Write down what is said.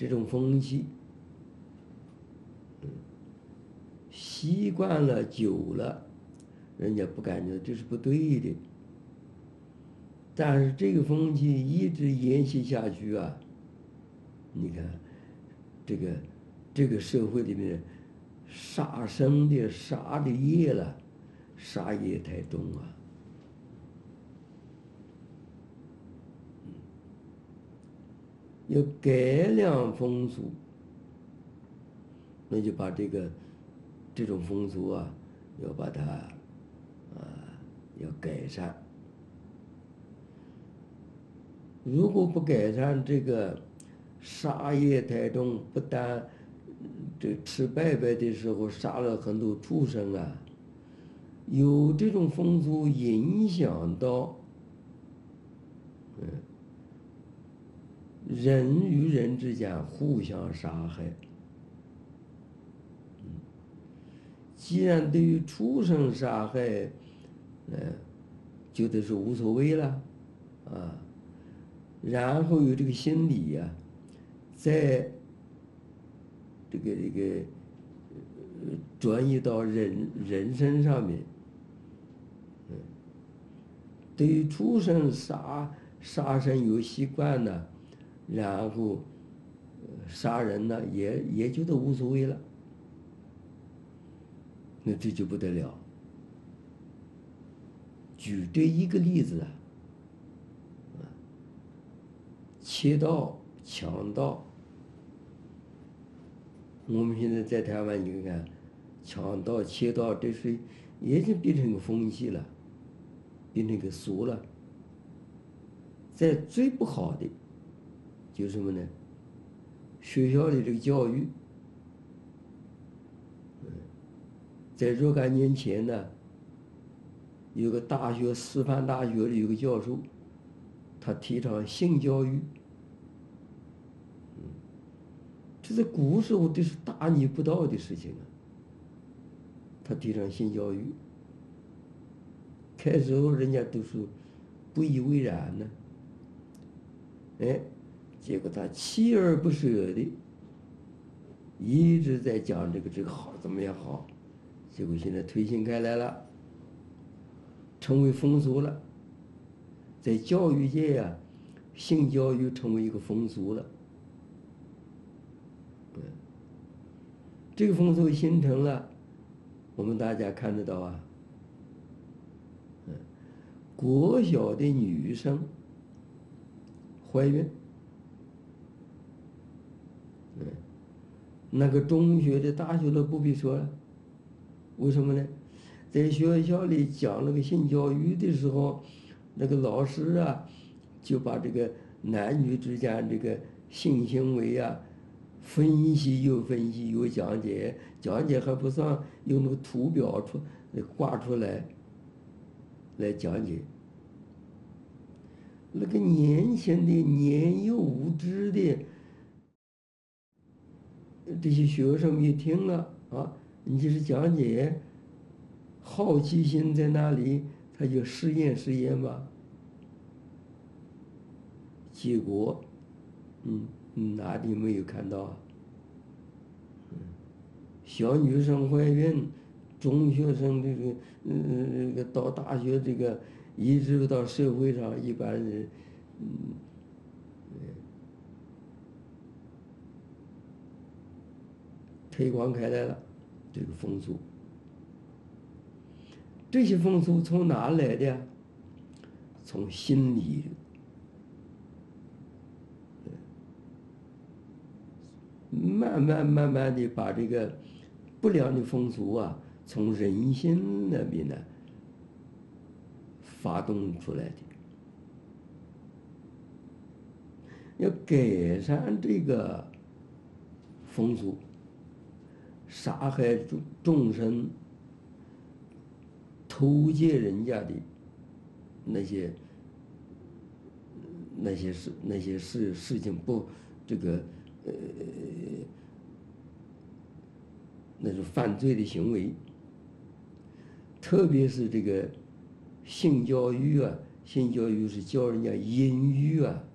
这种风气，习惯了久了，人家不感觉这是不对的。但是这个风气一直延续下去啊，你看，这个社会里面杀生的杀的业了，杀业太重啊。要改良风俗，那就把这种风俗啊，要把它要改善。如果不改善这个杀业太重，不但这吃拜拜的时候杀了很多畜生啊，有这种风俗影响到人与人之间互相杀害。既然对于畜生杀害，觉得是无所谓了，啊，然后有这个心理呀，在这个转移到人身上面，对于畜生杀生有习惯呢，然后杀人呢也觉得无所谓了，那这就不得了。举这一个例子啊，窃盗、强盗，我们现在在台湾，你看，强盗、窃盗，这是也就变成个风气了，变成个俗了。在最不好的，就是什么呢？学校里这个教育，在若干年前呢，有个大学师范大学的有个教授，他提倡性教育。这在古时候这是大逆不道的事情啊。他提倡性教育，开始后人家都是不以为然呢，结果他锲而不舍的一直在讲这个好怎么样好，结果现在推行开来了，成为风俗了。在教育界呀，性教育成为一个风俗了。这个风俗形成了，我们大家看得到啊。国小的女生怀孕，那个中学的、大学的不必说了。为什么呢？在学校里讲那个性教育的时候，那个老师啊，就把这个男女之间这个性行为啊，分析又分析又讲解，讲解还不算，用那个图表挂出来讲解。那个年轻的、年幼无知的这些学生一听了啊，你就是讲解，好奇心在那里，他就实验吧。结果，哪里没有看到啊？小女生怀孕，中学生这个到大学这个，一直到社会上，一般人，推广开来了这个风俗。这些风俗从哪来的呀？从心理。慢慢的把这个不良的风俗啊，从人心那边呢发动出来的。要改善这个风俗，杀害众生、偷窃人家的那些事情不这个。那是犯罪的行为，特别是这个性教育啊，性教育是教人家淫欲啊，